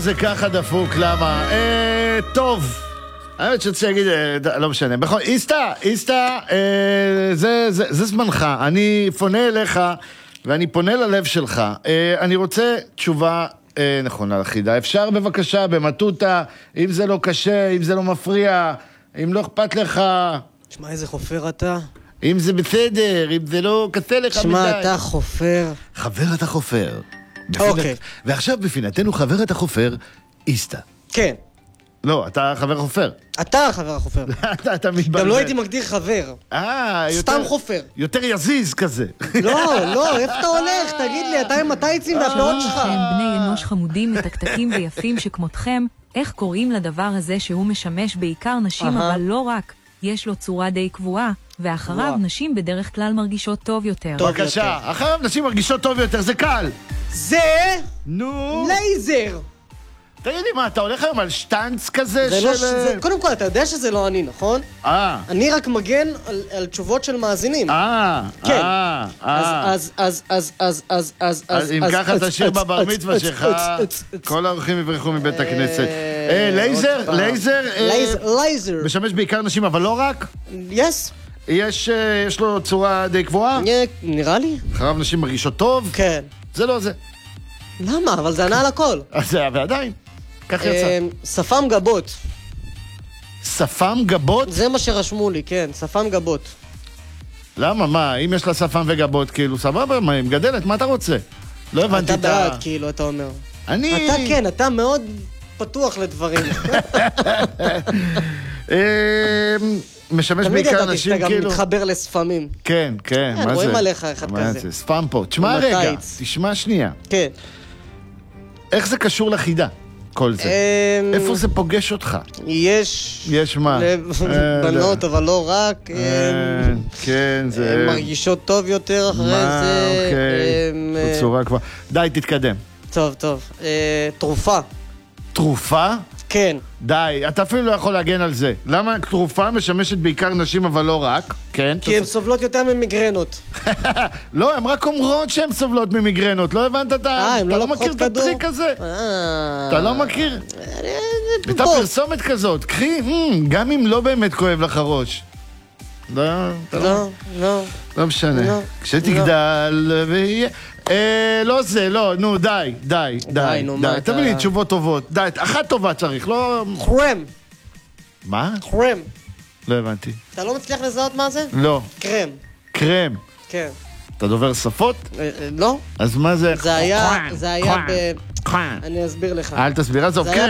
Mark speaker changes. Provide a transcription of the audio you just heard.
Speaker 1: זה ככה דפוק? למה? טוב. האמת שרציתי להגיד, לא משנה. בכל, איסטה, זה זמנך. אני פונה אליך, ואני פונה ללב שלך. אני רוצה תשובה נכונה לחידה. אפשר בבקשה, במטוטה, אם זה לא קשה, אם זה לא מפריע, אם לא אכפת לך.
Speaker 2: שמע, איזה חופר אתה.
Speaker 1: אם זה בסדר, אם זה לא קשה לך מדי.
Speaker 2: שמע, אתה חופר.
Speaker 1: חבר אתה חופר.
Speaker 2: אוקיי.
Speaker 1: ועכשיו בפינתנו חבר אתה חופר, איסטה.
Speaker 2: כן.
Speaker 1: לא, אתה חבר חופר.
Speaker 2: אתה חבר החופר.
Speaker 1: אתה מתבלבל.
Speaker 2: גם לא הייתי מגדיר חבר. סתם חופר.
Speaker 1: יותר יזיז כזה.
Speaker 2: לא, איפה אתה הולך? תגיד לי, אתה עם הטייצים והפאות שלך.
Speaker 3: שהם בני אנוש חמודים, מתקתקים ויפים שכמותכם, איך קוראים לדבר הזה שהוא משמש בעיקר נשים, אבל לא רק. יש לו צורה די קבועה, ואחריו נשים בדרך כלל מרגישות טוב יותר.
Speaker 1: בבקשה, אחריו נשים מרגישות טוב יותר, זה קל.
Speaker 2: זה...
Speaker 1: נו...
Speaker 2: לייזר.
Speaker 1: תגיד לי מה, אתה הולך היום על שטנץ כזה
Speaker 2: של... קודם כל, אתה יודע שזה לא אני, נכון? אני רק מגן על תשובות של מאזינים. כן. אז
Speaker 1: אם ככה תשאיר בבר מצווה שלך, כל האורחים יברחו מבית הכנסת. לייזר. משמש בעיקר נשים, אבל לא רק? יש לו צורה די קבועה?
Speaker 2: נראה לי.
Speaker 1: אחריו נשים מרגישות טוב?
Speaker 2: כן.
Speaker 1: זה לא זה.
Speaker 2: למה? אבל זה ענה על הכל.
Speaker 1: אז זה ועדיין. כך יצא.
Speaker 2: שפם גבות.
Speaker 1: שפם גבות?
Speaker 2: זה מה שרשמו לי, כן, שפם גבות.
Speaker 1: למה? מה? אם יש לה שפם וגבות, כאילו, סבבה, מה, היא מגדלת? מה אתה רוצה? לא הבנתי את ה...
Speaker 2: אתה בעד, כאילו, אתה אומר.
Speaker 1: אני...
Speaker 2: אתה כן, אתה מאוד פתוח לדברים.
Speaker 1: משמש בעיקר אנשים, כאילו...
Speaker 2: תמיד אתה גם מתחבר לספמים.
Speaker 1: כן, כן, מה זה?
Speaker 2: רואים עליך אחד כזה.
Speaker 1: ספם פה. תשמע רגע, תשמע שנייה.
Speaker 2: כן.
Speaker 1: איך זה קשור לחידה? כל זה. איפה זה פוגש אותך?
Speaker 2: יש
Speaker 1: מה?
Speaker 2: בנות, אבל לא רק.
Speaker 1: כן, זה...
Speaker 2: הן מרגישות טוב יותר אחרי זה.
Speaker 1: אוקיי, בצורה כבר. די, תתקדם.
Speaker 2: טוב. תרופה.
Speaker 1: תרופה?
Speaker 2: כן.
Speaker 1: די, אתה אפילו לא יכול להגן על זה. למה תרופה משמשת בעיקר נשים, אבל לא רק? כן.
Speaker 2: כי הן סובלות יותר ממיגרנות.
Speaker 1: לא, הן רק אומרות שהן סובלות ממיגרנות. לא הבנת את ה... אתה לא מכיר את הטריק הזה? אתה לא מכיר? הייתה פרסומת כזאת. קחי, גם אם לא באמת כואב לך הראש.
Speaker 2: לא.
Speaker 1: לא משנה. כשתגדל ויהיה... לא זה, לא, נו, די. תביא לי תשובות טובות. די, אחת טובה צריך, לא...
Speaker 2: חרם.
Speaker 1: מה?
Speaker 2: חרם.
Speaker 1: לא הבנתי.
Speaker 2: אתה לא מצליח לזהות מה זה?
Speaker 1: לא.
Speaker 2: קרם. כן.
Speaker 1: אתה דובר שפות?
Speaker 2: לא.
Speaker 1: אז מה זה?
Speaker 2: זה היה ב... אני אסביר לך.
Speaker 1: אל תסביר, עזוב, קרם.